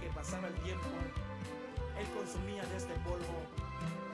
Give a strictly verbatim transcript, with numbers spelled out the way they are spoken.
que pasaba el tiempo, él consumía de este polvo